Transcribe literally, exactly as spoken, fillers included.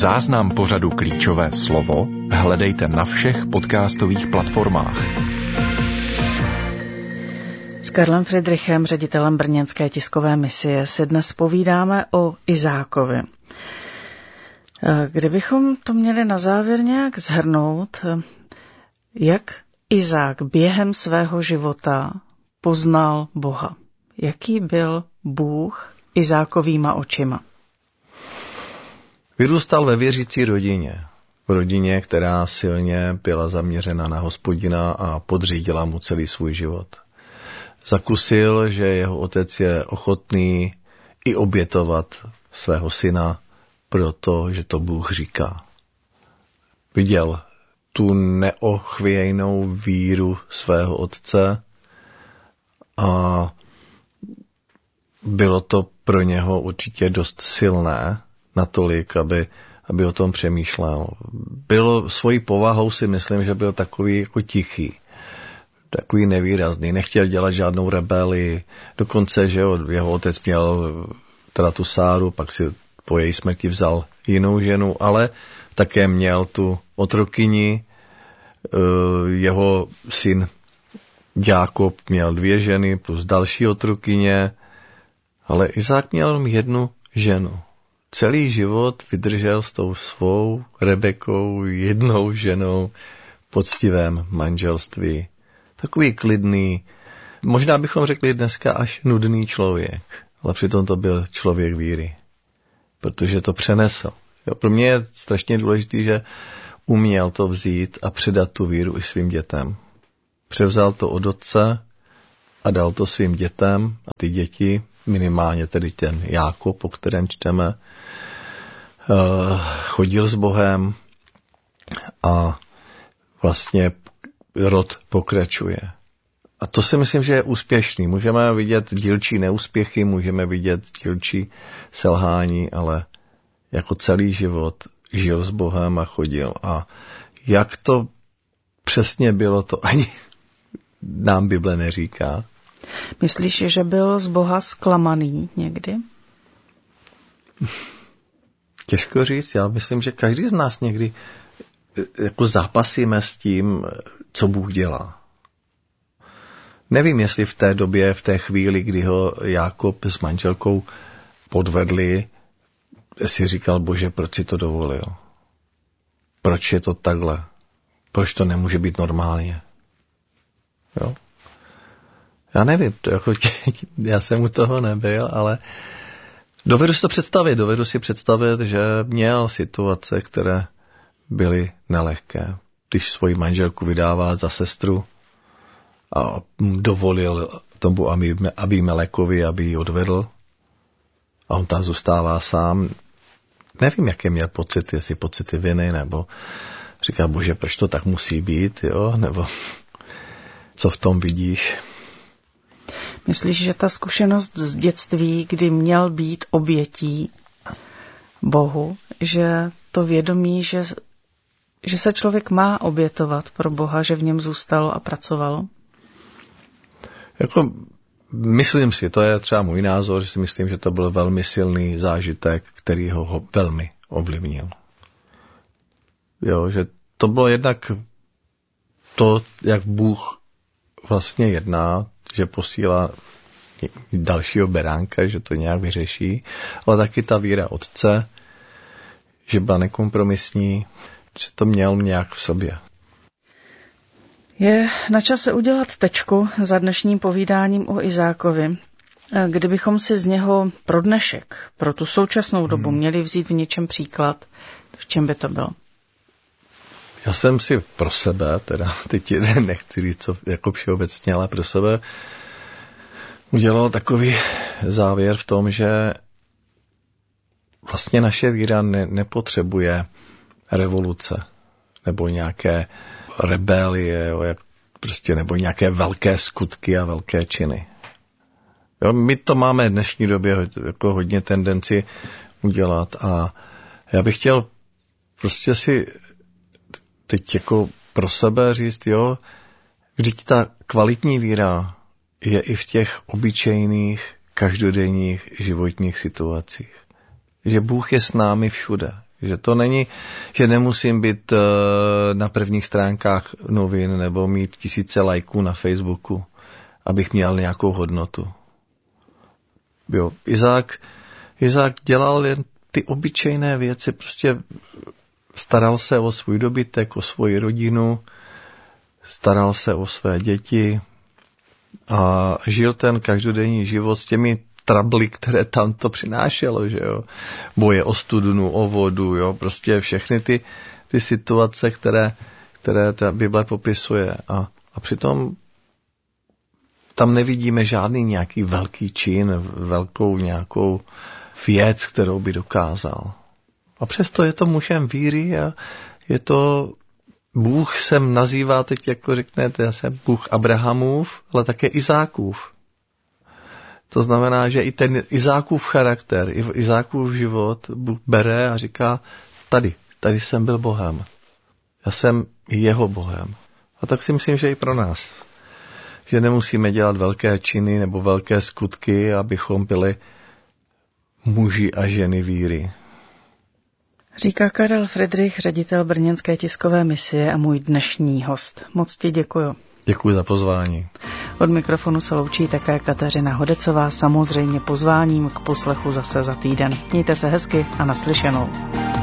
Záznam pořadu Klíčové slovo hledejte na všech podcastových platformách. S Karlem Fridrichem, ředitelem brněnské tiskové misie, si dnes povídáme o Izákovi. Kdybychom to měli na závěr nějak shrnout, jak Izák během svého života poznal Boha? Jaký byl Bůh Izákovýma očima? Vyrůstal ve věřící rodině. V rodině, která silně byla zaměřena na Hospodina a podřídila mu celý svůj život. Zakusil, že jeho otec je ochotný i obětovat svého syna, protože to Bůh říká. Viděl tu neochvějnou víru svého otce a bylo to pro něho určitě dost silné, natolik, aby, aby o tom přemýšlel. Bylo svojí povahou, si myslím, že byl takový jako tichý, takový nevýrazný, nechtěl dělat žádnou rebelii, dokonce, že jeho otec měl teda tu Sáru, pak si po její smrti vzal jinou ženu, ale také měl tu otrokyni, jeho syn Jákob měl dvě ženy plus další otrokyně, ale Izák měl jenom jednu ženu. Celý život vydržel s tou svou Rebekou, jednou ženou, v poctivém manželství. Takový klidný, možná bychom řekli dneska až nudný člověk, ale přitom to byl člověk víry, protože to přenesl. Jo, pro mě je strašně důležité, že uměl to vzít a předat tu víru i svým dětem. Převzal to od otce a dal to svým dětem a ty děti, minimálně tedy ten Jákob, o kterém čteme, chodil s Bohem a vlastně rod pokračuje. A to si myslím, že je úspěšný. Můžeme vidět dílčí neúspěchy, můžeme vidět dílčí selhání, ale jako celý život žil s Bohem a chodil. A jak to přesně bylo, to ani nám Bible neříká. Myslíš, že byl z Boha zklamaný někdy? Těžko říct. Já myslím, že každý z nás někdy jako zápasíme s tím, co Bůh dělá. Nevím, jestli v té době, v té chvíli, kdy ho Jákob s manželkou podvedli, si říkal, Bože, proč si to dovolil? Proč je to takhle? Proč to nemůže být normálně? Jo? Já nevím, to jako, já jsem u toho nebyl, ale dovedu si to představit. Dovedu si představit, že měl situace, které byly nelehké. Když svoji manželku vydává za sestru a dovolil tomu Abimelekovi, aby ji odvedl a on tam zůstává sám. Nevím, jaké měl pocity, jestli pocity viny, nebo říká, Bože, proč to tak musí být, jo, nebo co v tom vidíš? Myslíš, že ta zkušenost z dětství, kdy měl být obětí Bohu, že to vědomí, že, že se člověk má obětovat pro Boha, že v něm zůstalo a pracovalo? Jako, myslím si, to je třeba můj názor, že si myslím, že to byl velmi silný zážitek, který ho, ho velmi ovlivnil. Jo, že to bylo jednak to, jak Bůh vlastně jedná, že posílá dalšího beránka, že to nějak vyřeší, ale taky ta víra otce, že byla nekompromisní, že to měl nějak v sobě. Je na čase udělat tečku za dnešním povídáním o Izákovi. Kdybychom si z něho pro dnešek, pro tu současnou dobu hmm. měli vzít v něčem příklad, v čem by to bylo? Já jsem si pro sebe, teda teď nechci říct co jako všeobecně, ale pro sebe udělal takový závěr v tom, že vlastně naše víra ne, nepotřebuje revoluce nebo nějaké rebelie, jo, jak prostě, nebo nějaké velké skutky a velké činy. Jo, my to máme v dnešní době jako hodně tendenci udělat a já bych chtěl prostě si teď jako pro sebe říct, jo, vždyť ta kvalitní víra je i v těch obyčejných, každodenních životních situacích. Že Bůh je s námi všude. Že to není, že nemusím být na prvních stránkách novin nebo mít tisíce lajků na Facebooku, abych měl nějakou hodnotu. Jo, Izák, Izák dělal jen ty obyčejné věci, prostě staral se o svůj dobytek, o svoji rodinu, staral se o své děti a žil ten každodenní život s těmi trably, které tam to přinášelo, že jo. Boje o studnu, o vodu, jo, prostě všechny ty, ty situace, které, které ta Bible popisuje. A, a přitom tam nevidíme žádný nějaký velký čin, velkou nějakou věc, kterou by dokázal. A přesto je to mužem víry a je to Bůh sem nazývá teď, jako řeknete, já jsem Bůh Abrahamův, ale také Izákův. To znamená, že i ten Izákův charakter, i Izákův život Bůh bere a říká, tady, tady jsem byl Bohem. Já jsem jeho Bohem. A tak si myslím, že i pro nás. Že nemusíme dělat velké činy nebo velké skutky, abychom byli muži a ženy víry. Říká Karel Fridrich, ředitel brněnské tiskové misie a můj dnešní host. Moc ti děkuju. Děkuji za pozvání. Od mikrofonu se loučí také Kateřina Hodecová, samozřejmě pozváním k poslechu zase za týden. Mějte se hezky a naslyšenou.